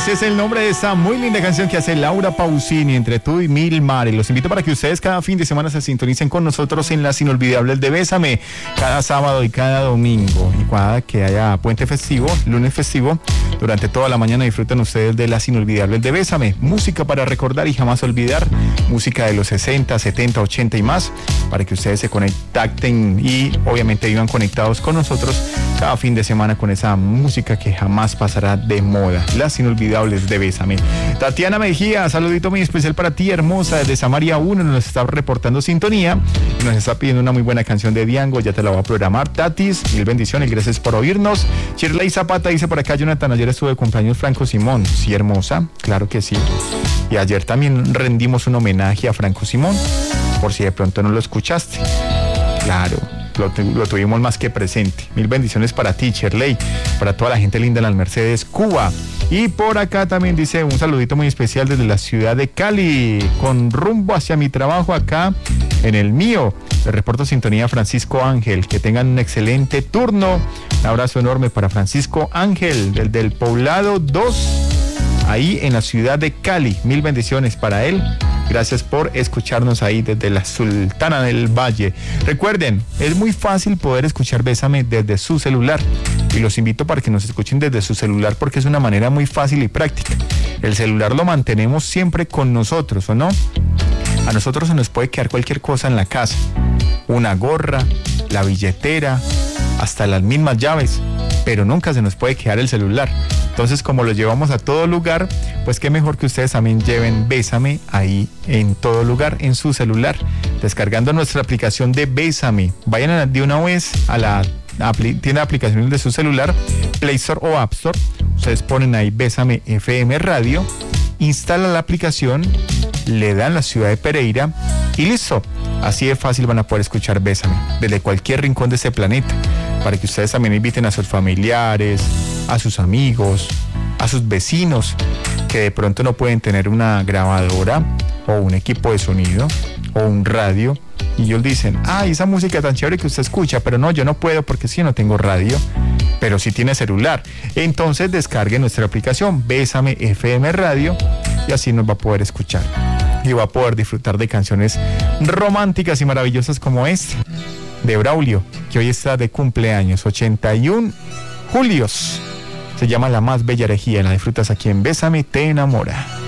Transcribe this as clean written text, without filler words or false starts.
Ese es el nombre de esta muy linda canción que hace Laura Pausini, Entre tú y mil mares. Los invito para que ustedes cada fin de semana se sintonicen con nosotros en las inolvidables de Bésame, cada sábado y cada domingo. Y cada que haya puente festivo, lunes festivo, durante toda la mañana disfruten ustedes de las inolvidables de Bésame. Música para recordar y jamás olvidar. Música de los 60, 70, 80 y más, para que ustedes se contacten y obviamente vivan conectados con nosotros cada fin de semana con esa música que jamás pasará de moda. Las inolvidables de Bésame. Tatiana Mejía, saludito muy especial para ti, hermosa, desde Samaria 1, nos está reportando sintonía y nos está pidiendo una muy buena canción de Diango, ya te la voy a programar. Tatis, mil bendiciones, gracias por oírnos. Shirley Zapata dice por acá, Jonathan, ayer estuve de cumpleaños Franco Simón. Sí, hermosa, claro que sí. Y ayer también rendimos un homenaje a Franco Simón, por si de pronto no lo escuchaste. Claro. Lo tuvimos más que presente. Mil bendiciones para ti, Shirley, para toda la gente linda en las Mercedes, Cuba. Y por acá también dice un saludito muy especial desde la ciudad de Cali, con rumbo hacia mi trabajo acá en el mío. Le reporto sintonía a Francisco Ángel. Que tengan un excelente turno. Un abrazo enorme para Francisco Ángel, desde el Poblado 2, ahí en la ciudad de Cali. Mil bendiciones para él. Gracias por escucharnos ahí desde la Sultana del Valle. Recuerden, es muy fácil poder escuchar Bésame desde su celular. Y los invito para que nos escuchen desde su celular porque es una manera muy fácil y práctica. El celular lo mantenemos siempre con nosotros, ¿o no? A nosotros se nos puede quedar cualquier cosa en la casa. Una gorra, la billetera, hasta las mismas llaves. Pero nunca se nos puede quedar el celular. Entonces, como lo llevamos a todo lugar, pues qué mejor que ustedes también lleven Bésame ahí en todo lugar, en su celular, descargando nuestra aplicación de Bésame. Vayan de una vez a la tienda de aplicaciones de su celular, Play Store o App Store. Ustedes ponen ahí Bésame FM Radio, instalan la aplicación, le dan la ciudad de Pereira y listo. Así de fácil van a poder escuchar Bésame desde cualquier rincón de este planeta, para que ustedes también inviten a sus familiares, a sus amigos, a sus vecinos que de pronto no pueden tener una grabadora o un equipo de sonido o un radio y ellos dicen, esa música tan chévere que usted escucha, pero no, yo no puedo porque sí no tengo radio, pero sí tiene celular. Entonces descargue nuestra aplicación Bésame FM Radio y así nos va a poder escuchar y va a poder disfrutar de canciones románticas y maravillosas como esta de Braulio, que hoy está de cumpleaños, 81 julios. Se llama La Más Bella Herejía. La disfrutas aquí en Bésame Te Enamora.